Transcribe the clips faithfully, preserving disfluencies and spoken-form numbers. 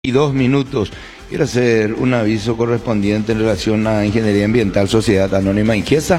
Y dos minutos. Quiero hacer un aviso correspondiente en relación a Ingeniería Ambiental Sociedad Anónima Ingesa,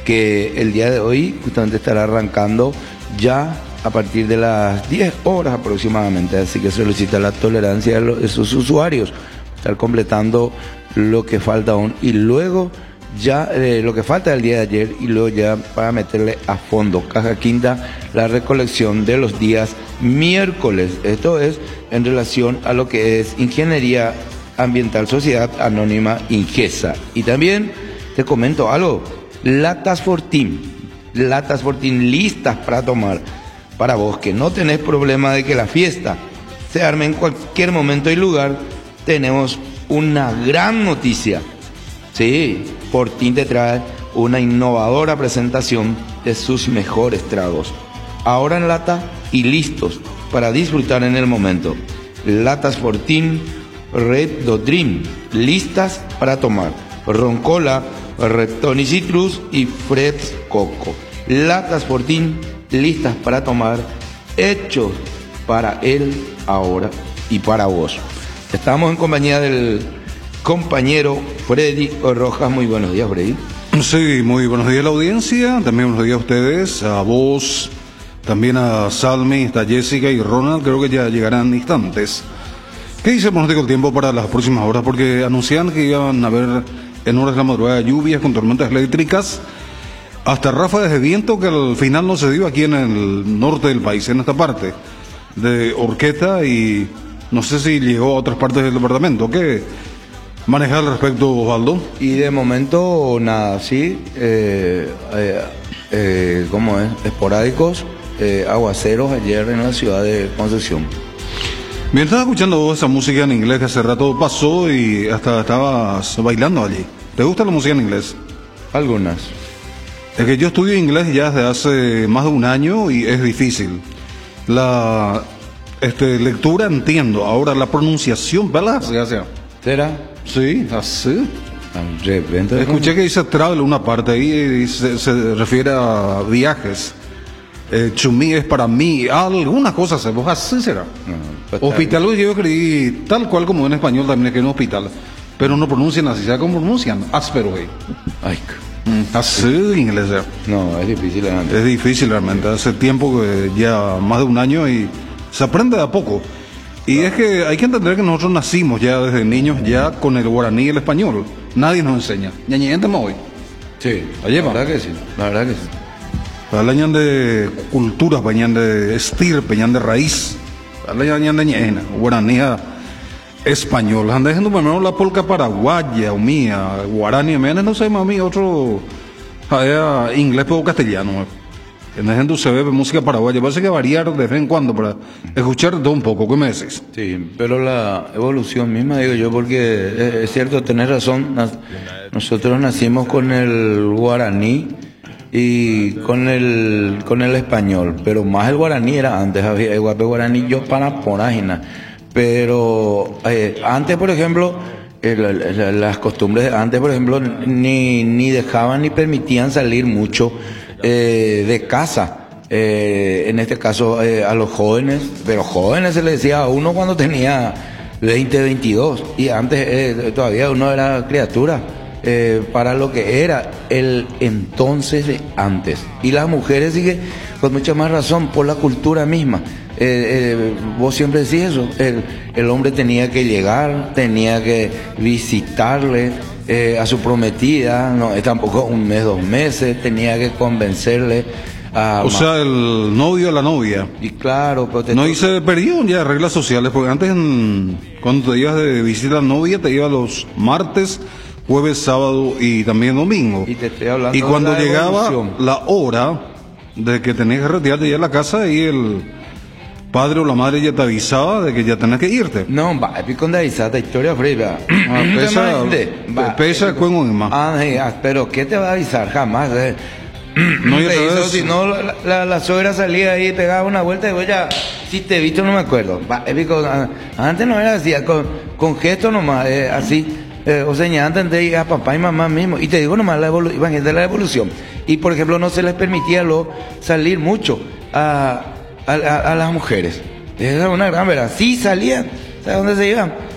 que el día de hoy justamente estará arrancando ya a partir de las diez horas aproximadamente, así que solicita la tolerancia de, los, de sus usuarios, estar completando lo que falta aún y luego ya eh, lo que falta del día de ayer y luego ya para meterle a fondo, caja quinta, la recolección de los días miércoles. Esto es en relación a lo que es Ingeniería Ambiental Sociedad Anónima Ingesa. Y también te comento algo, latas Fortín, latas Fortín listas para tomar, para vos que no tenés problema de que la fiesta se arme en cualquier momento y lugar. Tenemos una gran noticia. Sí, Fortín te trae una innovadora presentación de sus mejores tragos, ahora en lata y listos para disfrutar en el momento. Latas Fortín Red Dot Dream, listas para tomar. Roncola, Red Tony Citrus y Fred's Coco. Latas Fortín, listas para tomar, hechos para él, ahora y para vos. Estamos en compañía del compañero Freddy Rojas. Muy buenos días, Freddy. Sí, muy buenos días a la audiencia, también buenos días a ustedes, a vos, también a Salmi, está Jessica y Ronald, creo que ya llegarán instantes. ¿Qué dice el pronóstico del tiempo para las próximas horas? Porque anuncian que iban a haber en horas de la madrugada lluvias con tormentas eléctricas, hasta ráfagas de viento que al final no se dio aquí en el norte del país, en esta parte de Orqueta, y no sé si llegó a otras partes del departamento. ¿Qué manejar al respecto, Osvaldo? Y de momento nada, sí, eh, eh, eh, ¿cómo es? Esporádicos, eh, aguaceros ayer en la ciudad de Concepción. Mientras estaba escuchando vos esa música en inglés que hace rato pasó y hasta estabas bailando allí. ¿Te gusta la música en inglés? Algunas. Es que yo estudio inglés ya desde hace más de un año y es difícil. La este, lectura entiendo, ahora la pronunciación, ¿verdad? ¿Será? Sí, así. Al repente, escuché que dice travel una parte ahí y se, se refiere a viajes. Eh, to me es para mí, alguna cosa, ¿vos así será? No, pues hospital, tal. Yo creí tal cual como en español también que en hospital, pero no pronuncian así, ¿sabes cómo pronuncian? Áspero, güey. Ay, mm, así en inglés. No, es difícil. Realmente. Es difícil realmente, hace tiempo que ya más de un año y se aprende de a poco. Y es que hay que entender que nosotros nacimos ya desde niños ya con el guaraní y el español. Nadie nos enseña. Ñañente hoy. Sí, la verdad que sí, la verdad que sí. Hablan de culturas, bañan de estirpe, bañan de raíz. Hablan de ñena, guaraní español. Andan diciendo primero la polca paraguaya o mía, guaraní, no sé, mami, otro allá, inglés o castellano. En la gente se ve música paraguaya, parece que variar de vez en cuando para escuchar todo un poco. ¿Qué me decís? Sí, pero la evolución misma, digo yo, porque es cierto, tenés razón, nosotros nacimos con el guaraní y con el con el español, pero más el guaraní era antes, había el guape guaraní yo para porágina, pero eh, antes, por ejemplo, eh, las costumbres de antes, por ejemplo, ni, ni dejaban ni permitían salir mucho Eh, de casa, eh, en este caso eh, a los jóvenes, pero jóvenes se le decía a uno cuando tenía veinte, veintidós, y antes eh, todavía uno era criatura eh, para lo que era el entonces de antes. Y las mujeres, sigue con mucha más razón, por la cultura misma. Eh, eh, vos siempre decís eso, el, el hombre tenía que llegar, tenía que visitarle Eh, a su prometida, no, tampoco un mes, dos meses, tenía que convencerle a... O sea, el novio a la novia. Y claro, pero te no, y se perdieron ya reglas sociales, porque antes en, cuando te ibas de visita a la novia, te ibas los martes, jueves, sábado y también domingo. Y te estoy hablando y cuando de la llegaba evolución. la hora de que tenías que retirarte ya a la casa, y el padre o la madre ya te avisaba de que ya tenés que irte. No, va, es con de avisar la historia fría. Ah, pesa, va, pesa cuengo en más. Ah, pero ¿qué te va a avisar? Jamás. Eh. No, ya hizo, sabes. si no, la, la, la suegra salía ahí, pegaba una vuelta y voy ya, si te he visto no me acuerdo. Va, épico, antes no era así, con, con gestos nomás, eh, así, eh, o sea, antes de ir a papá y mamá mismo. Y te digo nomás, la evolución, de la evolución. Y por ejemplo, no se les permitía lo, salir mucho a... A, a, a las mujeres. Esa es una gran verdad. Sí salían, ¿Sabes dónde se iban?